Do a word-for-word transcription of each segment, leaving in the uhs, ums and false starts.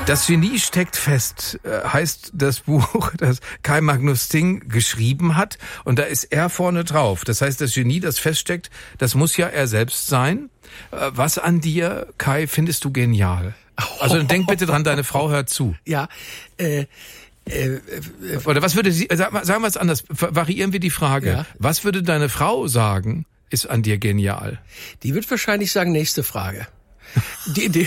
Das Genie steckt fest, heißt das Buch, das Kai Magnus Ting geschrieben hat. Und da ist er vorne drauf. Das heißt, das Genie, das feststeckt, das muss ja er selbst sein. Was an dir, Kai, findest du genial? Also denk bitte dran, deine Frau hört zu. Ja, äh... Äh, äh, Oder was würde sie, sagen wir es anders, variieren wir die Frage. Ja. Was würde deine Frau sagen, ist an dir genial? Die wird wahrscheinlich sagen, nächste Frage. Die, die,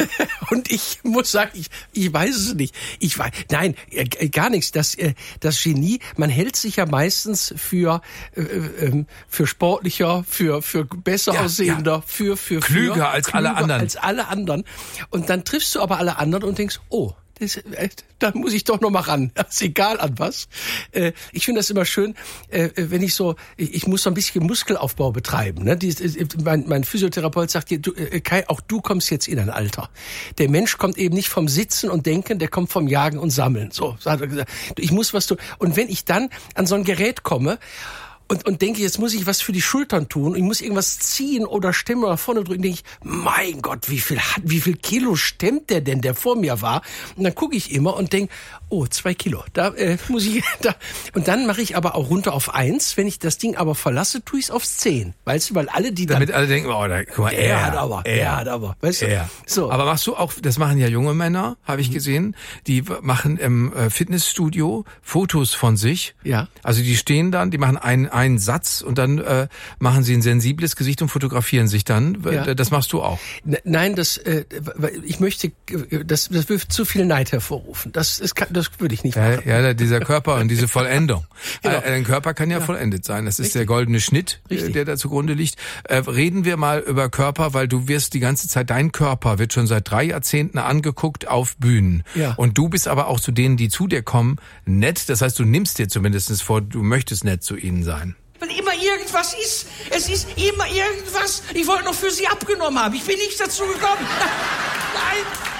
und ich muss sagen, ich, ich weiß es nicht. Ich weiß, nein, gar nichts. Das, das Genie, man hält sich ja meistens für, äh, für sportlicher, für, für besser ja, aussehender, ja. für, für, klüger für, als klüger alle anderen. als alle anderen. Und dann triffst du aber alle anderen und denkst, oh, Das, da muss ich doch noch mal ran. Das ist egal an was. Äh, ich finde das immer schön, äh, wenn ich so, ich muss so ein bisschen Muskelaufbau betreiben. Ne? Die, mein, mein Physiotherapeut sagt dir, du, Kai, auch du kommst jetzt in ein Alter. Der Mensch kommt eben nicht vom Sitzen und Denken, der kommt vom Jagen und Sammeln. So, so hat er gesagt. Ich muss was tun. Und wenn ich dann an so ein Gerät komme, Und, und denke, jetzt muss ich was für die Schultern tun. Ich muss irgendwas ziehen oder stemmen oder vorne drücken. Denke ich, mein Gott, wie viel hat, wie viel Kilo stemmt der denn, der vor mir war? Und dann gucke ich immer und denke, oh, zwei Kilo. Da äh, muss ich. Da. Und dann mache ich aber auch runter auf eins. Wenn ich das Ding aber verlasse, tue ich es aufs zehn. Weißt du, weil alle die dann. Damit alle denken, oh, da, guck mal, er, er hat aber, er, er hat aber, weißt du. Er. So. Aber machst du auch? Das machen ja junge Männer, habe ich gesehen. Die machen im Fitnessstudio Fotos von sich. Ja. Also die stehen dann, die machen einen einen Satz und dann äh, machen sie ein sensibles Gesicht und fotografieren sich dann. Ja. Das machst du auch? Nein, das äh, ich möchte, das, das wird zu viel Neid hervorrufen. Das, das, kann, das würde ich nicht machen. Ja, ja, dieser Körper und diese Vollendung. Genau. Ein Körper kann ja, ja vollendet sein. Das ist Richtig. Der goldene Schnitt, Richtig. Der da zugrunde liegt. Äh, reden wir mal über Körper, weil du wirst die ganze Zeit, dein Körper wird schon seit drei Jahrzehnten angeguckt auf Bühnen. Ja. Und du bist aber auch zu denen, die zu dir kommen, nett. Das heißt, du nimmst dir zumindest vor, du möchtest nett zu ihnen sein. Weil immer irgendwas ist. Es ist immer irgendwas. Ich wollte noch für Sie abgenommen haben. Ich bin nicht dazu gekommen. Nein.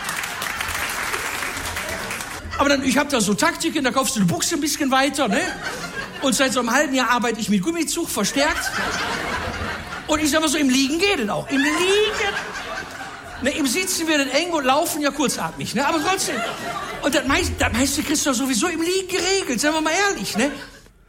Aber dann, ich habe da so Taktiken, da kaufst du eine Buchse ein bisschen weiter, ne? Und seit so einem halben Jahr arbeite ich mit Gummizug verstärkt. Und ich sag mal so, im Liegen geht es auch. Im Liegen. Ne, im Sitzen wird es eng und laufen ja kurzatmig, ne? Aber trotzdem. Und das meiste, das meiste kriegst du sowieso im Liegen geregelt, sagen wir mal ehrlich, ne?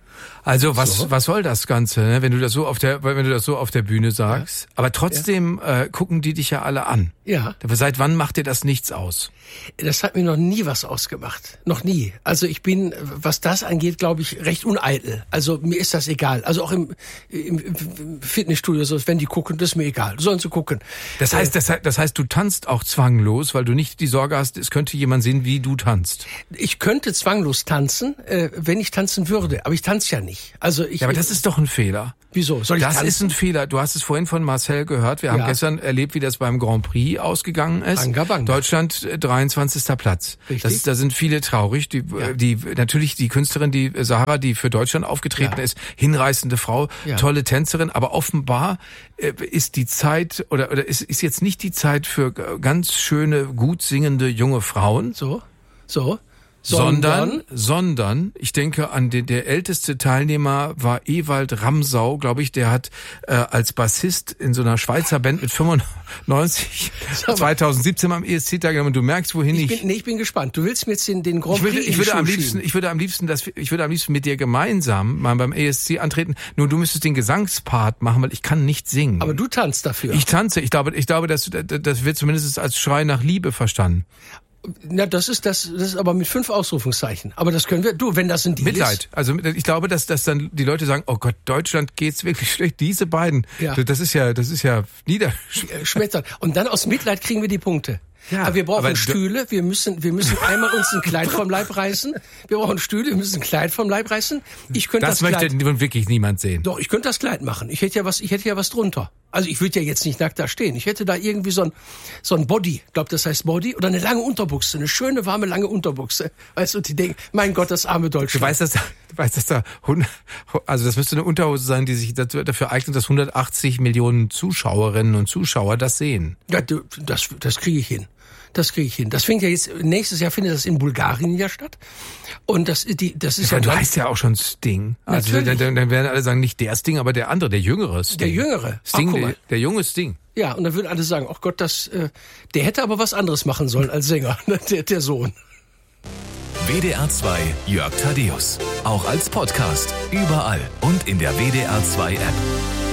Also was so. was soll das Ganze, ne? Wenn du das so auf der wenn du das so auf der Bühne sagst, ja. Aber trotzdem ja. äh, gucken die dich ja alle an. Ja. Seit wann macht dir das nichts aus? Das hat mir noch nie was ausgemacht, noch nie. Also ich bin, was das angeht, glaube ich, recht uneitel. Also mir ist das egal. Also auch im, im, im Fitnessstudio, so wenn die gucken, das ist mir egal. Sollen sie gucken. Das heißt, das, das heißt, du tanzt auch zwanglos, weil du nicht die Sorge hast, es könnte jemand sehen, wie du tanzt. Ich könnte zwanglos tanzen, äh, wenn ich tanzen würde, aber ich tanze ja nicht. Also ich, ja, aber das ist doch ein Fehler. Wieso? Soll ich das tanzen? ist ein Fehler. Du hast es vorhin von Marcel gehört. Wir ja. haben gestern erlebt, wie das beim Grand Prix ausgegangen ist. Banga, banga. Deutschland dreiundzwanzigster Platz. Richtig. Das ist, da sind viele traurig. Die, ja. die natürlich die Künstlerin, die Sahara, die für Deutschland aufgetreten ja. ist, hinreißende Frau, ja. tolle Tänzerin. Aber offenbar äh, ist die Zeit oder oder ist, ist jetzt nicht die Zeit für ganz schöne, gut singende junge Frauen. So, so. Sondern, sondern, ich denke an den, der älteste Teilnehmer war Ewald Ramsau, glaube ich, der hat äh, als Bassist in so einer Schweizer Band mit fünfundneunzig zweitausendsiebzehn am E S C teilgenommen. Und du merkst, wohin ich... Ich bin, nee, ich bin gespannt. Du willst mir jetzt den, den Grand Prix ich würde, ich würde am liebsten, schieben. ich würde am liebsten, das, ich würde am liebsten mit dir gemeinsam mal beim E S C antreten. Nur du müsstest den Gesangspart machen, weil ich kann nicht singen. Aber du tanzt dafür. Ich tanze. Ich glaube, ich glaube, das, das wird zumindest als Schrei nach Liebe verstanden. Na, das ist das, das ist aber mit fünf Ausrufungszeichen. Aber das können wir, du, wenn das ein Deal Mitleid. ist. Also ich glaube, dass, dass dann die Leute sagen, oh Gott, Deutschland geht's wirklich schlecht. Diese beiden, ja. das ist ja, das ist ja niederschmetternd. Und dann aus Mitleid kriegen wir die Punkte. Ja, aber wir brauchen aber Stühle, wir müssen, wir müssen einmal uns ein Kleid vom Leib reißen. Wir brauchen Stühle, wir müssen ein Kleid vom Leib reißen. Ich könnte das, das Kleid, möchte wirklich niemand sehen. Doch, ich könnte das Kleid machen. Ich hätte ja was, ich hätte ja was drunter. Also ich würde ja jetzt nicht nackt da stehen. Ich hätte da irgendwie so ein, so ein Body, ich glaube, das heißt Body, oder eine lange Unterbuchse, eine schöne, warme, lange Unterbuchse. Weißt du, die denken, mein Gott, das arme Deutschland. Du weißt, dass, du weißt, dass da, also das müsste eine Unterhose sein, die sich dafür eignet, dass hundertachtzig Millionen Zuschauerinnen und Zuschauer das sehen. Ja, das, das kriege ich hin. Das kriege ich hin. Das fängt ja jetzt, nächstes Jahr findet das in Bulgarien ja statt. Und das, die, das ist ja, ja... Du heißt ja auch schon Sting. Also dann, dann werden alle sagen, nicht der Sting, aber der andere, der jüngere Sting. Der jüngere. Sting, Ach, der, der junge Sting. Ja, und dann würden alle sagen, ach Gott, das, äh, der hätte aber was anderes machen sollen als Sänger, der, der Sohn. W D R zwei Jörg Thaddeus. Auch als Podcast. Überall und in der W D R zwei App.